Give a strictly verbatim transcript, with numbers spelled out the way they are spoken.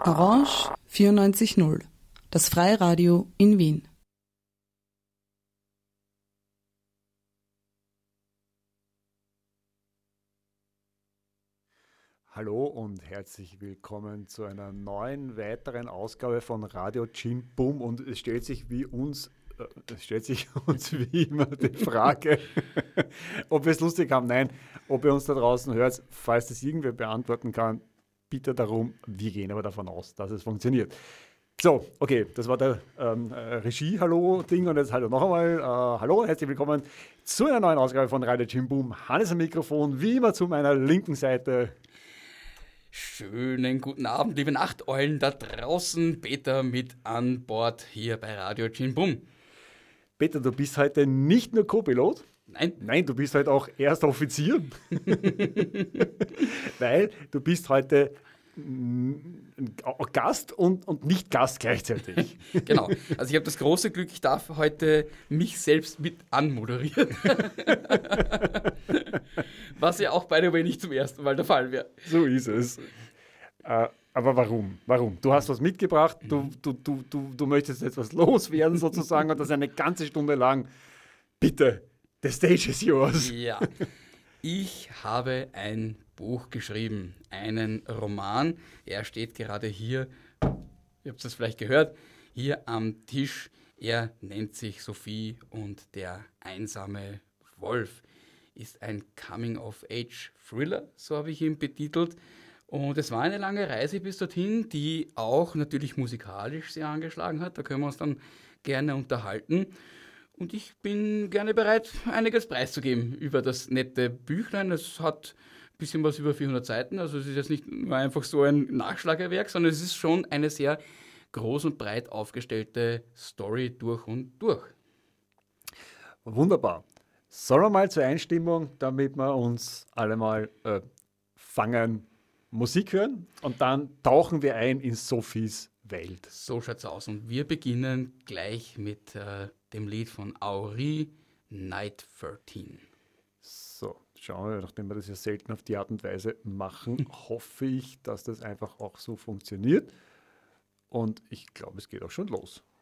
Orange vierundneunzig Komma null, das Freiradio in Wien. Hallo und herzlich willkommen zu einer neuen weiteren Ausgabe von Radio Jim Boom. Und es stellt sich wie uns, äh, es stellt sich uns wie immer die Frage, ob wir es lustig haben. Nein, ob ihr uns da draußen hört, falls das irgendwer beantworten kann, bitte darum. Wir gehen aber davon aus, dass es funktioniert. So, okay, das war der ähm, Regie-Hallo-Ding und jetzt hallo noch einmal. Äh, hallo, herzlich willkommen zu einer neuen Ausgabe von Radio Jim Boom. Hannes am Mikrofon, wie immer zu meiner linken Seite. Schönen guten Abend, liebe Nachteulen da draußen. Peter mit an Bord hier bei Radio Jim Boom. Peter, du bist heute nicht nur Co-Pilot. Nein. Nein, du bist heute auch erster Offizier. Weil du bist heute Gast und, und nicht Gast gleichzeitig. Genau, also ich habe das große Glück, ich darf heute mich selbst mit anmoderieren. Was ja auch by the way nicht zum ersten Mal der Fall wäre. So ist es. Äh, aber warum? Warum? Du hast was mitgebracht, du, du, du, du, du möchtest etwas loswerden sozusagen und das eine ganze Stunde lang. Bitte, the stage is yours. Ja, ich habe ein Buch geschrieben, einen Roman. Er steht gerade hier, ihr habt es vielleicht gehört, hier am Tisch. Er nennt sich Sophie und der einsame Wolf. Ist ein Coming-of-Age-Thriller, so habe ich ihn betitelt. Und es war eine lange Reise bis dorthin, die auch natürlich musikalisch sehr angeschlagen hat. Da können wir uns dann gerne unterhalten. Und ich bin gerne bereit, einiges preiszugeben über das nette Büchlein. Es hat ein bisschen was über vierhundert Seiten, also es ist jetzt nicht nur einfach so ein Nachschlagewerk, sondern es ist schon eine sehr groß und breit aufgestellte Story durch und durch. Wunderbar. Sollen wir mal zur Einstimmung, damit wir uns alle mal äh, fangen, Musik hören und dann tauchen wir ein in Sophies Welt. So schaut's aus und wir beginnen gleich mit äh, dem Lied von Auri, Night dreizehn. So, schauen wir, nachdem wir das ja selten auf die Art und Weise machen, hoffe ich, dass das einfach auch so funktioniert. Und ich glaube, es geht auch schon los.